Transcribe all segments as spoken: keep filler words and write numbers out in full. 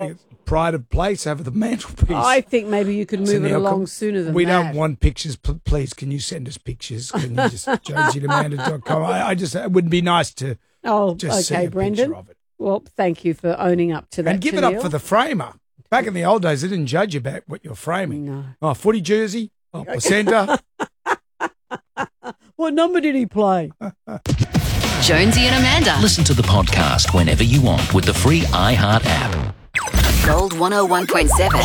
sitting at pride of place over the mantelpiece. I think maybe you could move it along sooner than we that. We don't want pictures. P- please, can you send us pictures? Can you just jonesy to amanda dot com? I, I just, it wouldn't be nice to oh, just okay, see a Brendan. picture of it. Well, thank you for owning up to that. And give it up for the framer. Back in the old days, they didn't judge you about what you're framing. No. Oh, footy jersey, oh, placenta. What number did he play? Jonesy and Amanda. Listen to the podcast whenever you want with the free iHeart app. Gold one oh one point seven.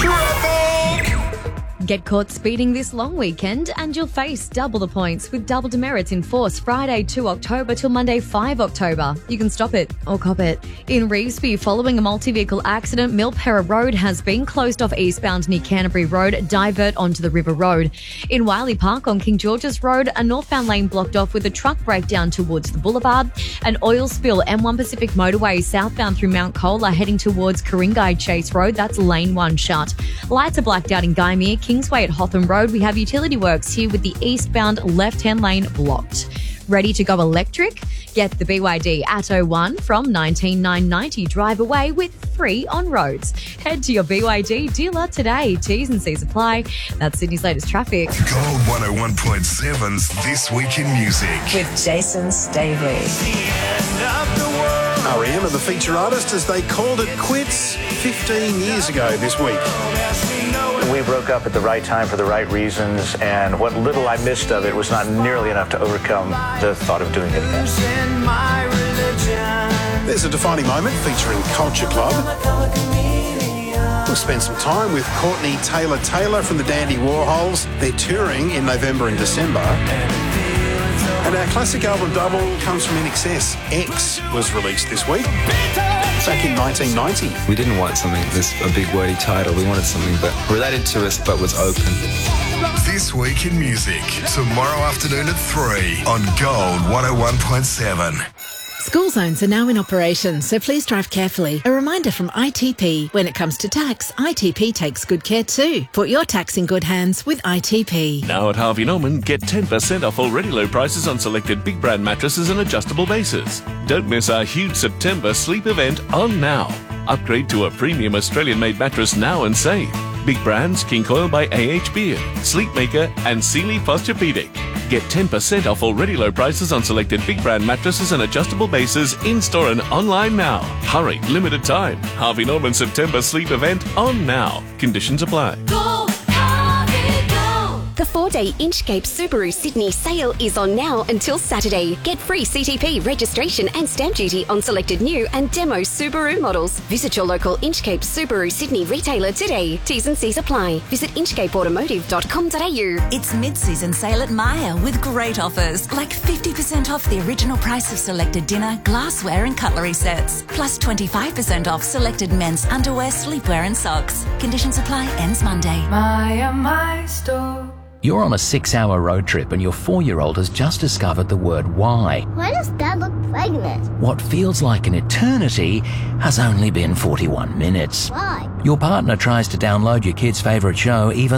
Get caught speeding this long weekend and you'll face double the points with double demerits in force Friday two October till Monday five October. You can stop it or cop it. In Revesby, following a multi-vehicle accident, Milpera Road has been closed off eastbound near Canterbury Road, divert onto the River Road. In Wiley Park on King George's Road, a northbound lane blocked off with a truck breakdown towards the boulevard. An oil spill, M one Pacific Motorway southbound through Mount Colah heading towards Coringai Chase Road, that's lane one shut. Lights are blacked out in Gymea, Kingsway at Hotham Road. We have utility works here with the eastbound left-hand lane blocked. Ready to go electric? Get the B Y D Atto one from nineteen thousand nine hundred ninety. Drive away with free on roads. Head to your B Y D dealer today. T's and C's apply. That's Sydney's latest traffic. Gold one oh one point seven's This Week in Music. With Jason Stavey. R E M are the feature artist as they called it quits fifteen years ago this week. We broke up at the right time for the right reasons, and what little I missed of it was not nearly enough to overcome the thought of doing it again. There's a defining moment featuring Culture Club. We'll spend some time with Courtney Taylor Taylor from the Dandy Warhols. They're touring in November and December. And our classic album double comes from I N X S. X was released this week, back in nineteen ninety. We didn't want something this a big wordy title. We wanted something that related to us but was open. This Week in Music, tomorrow afternoon at three on Gold one oh one point seven. School zones are now in operation, so please drive carefully. A reminder from I T P. When it comes to tax, I T P takes good care too. Put your tax in good hands with I T P. Now at Harvey Norman, get ten percent off already low prices on selected big brand mattresses and adjustable bases. Don't miss our huge September sleep event on now. Upgrade to a premium Australian-made mattress now and save. Big brands, King Coil by A H Beard, Sleepmaker and Sealy Posturepedic. Get ten percent off already low prices on selected big brand mattresses and adjustable bases in-store and online now. Hurry, limited time. Harvey Norman September sleep event on now. Conditions apply. Go, Harvey, go. The four-day Inchcape Subaru Sydney sale is on now until Saturday. Get free C T P registration and stamp duty on selected new and demo Subaru models. Visit your local Inchcape Subaru Sydney retailer today. T's and C's apply. Visit inchcape automotive dot com dot a u. It's mid-season sale at Myer with great offers, like fifty percent off the original price of selected dinner, glassware and cutlery sets, plus twenty-five percent off selected men's underwear, sleepwear and socks. Conditions apply, ends Monday. Myer, my store. You're on a six-hour road trip and your four-year-old has just discovered the word why. Why does Dad look pregnant? What feels like an eternity has only been forty-one minutes. Why? Your partner tries to download your kid's favourite show even